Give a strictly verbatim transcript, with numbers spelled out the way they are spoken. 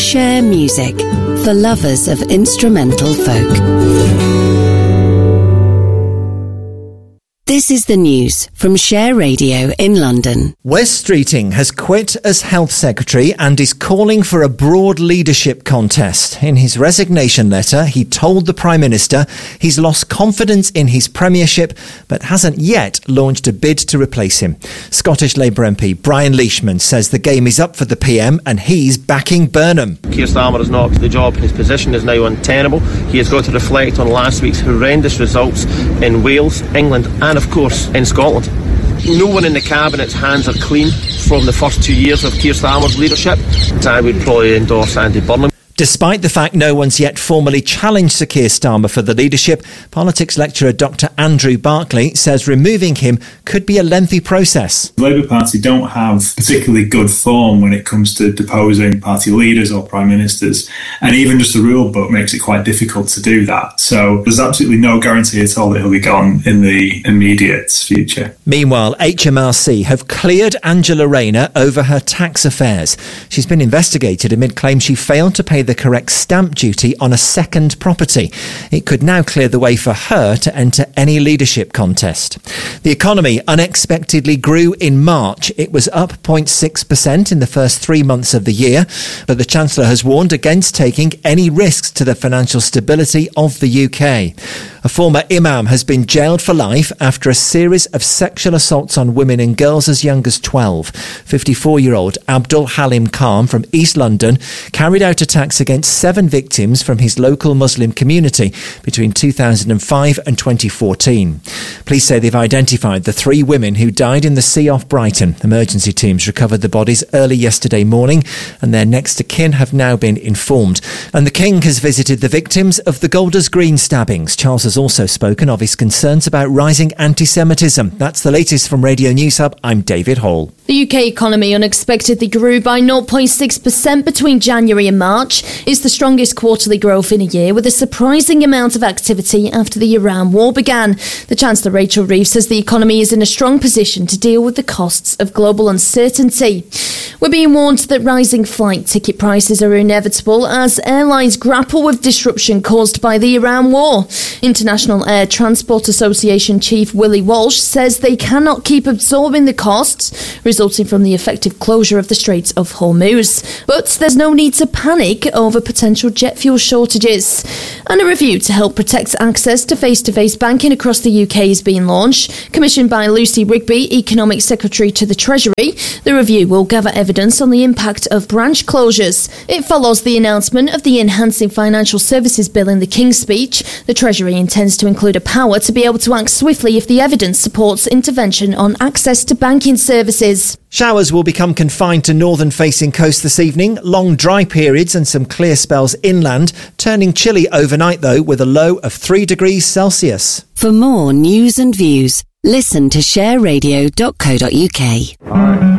Share music for lovers of instrumental folk. This is the news from Share Radio in London. Wes Streeting has quit as Health Secretary and is calling for a broad leadership contest. In his resignation letter, he told the Prime Minister he's lost confidence in his premiership but hasn't yet launched a bid to replace him. Scottish Labour M P Brian Leishman says the game is up for the P M and he's backing Burnham. Keir Starmer has not the job. His position is now untenable. He has got to reflect on last week's horrendous results in Wales, England and of course in Scotland. No one in the Cabinet's hands are clean from the first two years of Keir Starmer's leadership. I would probably endorse Andy Burnham. Despite the fact no one's yet formally challenged Sir Keir Starmer for the leadership, politics lecturer Doctor Andrew Barclay says removing him could be a lengthy process. The Labour Party don't have particularly good form when it comes to deposing party leaders or prime ministers, and even just the rule book makes it quite difficult to do that. So there's absolutely no guarantee at all that he'll be gone in the immediate future. Meanwhile, H M R C have cleared Angela Rayner over her tax affairs. She's been investigated amid claims she failed to pay the correct stamp duty on a second property. It could now clear the way for her to enter any leadership contest. The economy unexpectedly grew in March. It was up zero point six percent in the first three months of the year, but the Chancellor has warned against taking any risks to the financial stability of the U K. A former imam has been jailed for life after a series of sexual assaults on women and girls as young as twelve. fifty-four-year-old Abdul Halim Khan from East London carried out attacks against seven victims from his local Muslim community between two thousand five and twenty fourteen. Police say they've identified the three women who died in the sea off Brighton. Emergency teams recovered the bodies early yesterday morning and their next of kin have now been informed. And the King has visited the victims of the Golders Green stabbings. Charles has also spoken of his concerns about rising anti-Semitism. That's the latest from Radio News Hub. I'm David Hall. The U K economy unexpectedly grew by zero point six percent between January and March. It's the strongest quarterly growth in a year, with a surprising amount of activity after the Iran war began. The Chancellor Rachel Reeves says the economy is in a strong position to deal with the costs of global uncertainty. We're being warned that rising flight ticket prices are inevitable as airlines grapple with disruption caused by the Iran war. International Air Transport Association Chief Willie Walsh says they cannot keep absorbing the costs resulting from the effective closure of the Straits of Hormuz. But there's no need to panic over potential jet fuel shortages. And a review to help protect access to face-to-face banking across the U K is being launched. Commissioned by Lucy Rigby, Economic Secretary to the Treasury, the review will gather evidence on the impact of branch closures. It follows the announcement of the Enhancing Financial Services Bill in the King's Speech. The Treasury intends to include a power to be able to act swiftly if the evidence supports intervention on access to banking services. Showers will become confined to northern-facing coast this evening. Long dry periods and some clear spells inland, turning chilly overnight though with a low of three degrees Celsius. For more news and views, listen to share radio dot co dot uk.